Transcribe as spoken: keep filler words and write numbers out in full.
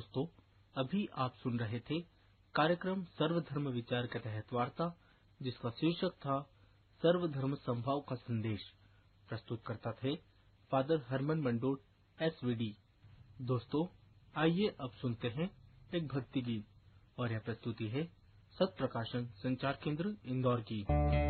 दोस्तों, अभी आप सुन रहे थे कार्यक्रम सर्वधर्म विचार के तहत वार्ता, जिसका शीर्षक था सर्वधर्म संभाव का संदेश। प्रस्तुत करता थे father Harman मंडोट S V D. दोस्तों, आइए अब सुनते हैं एक भक्ति गीत, और यह प्रस्तुति है सत प्रकाशन संचार केंद्र इंदौर की।